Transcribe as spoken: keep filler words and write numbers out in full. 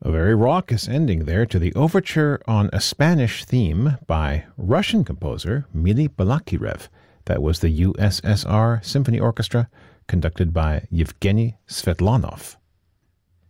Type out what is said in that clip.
A very raucous ending there to the overture on a Spanish theme by Russian composer Mili Balakirev. That was the U S S R Symphony Orchestra, conducted by Yevgeny Svetlanov.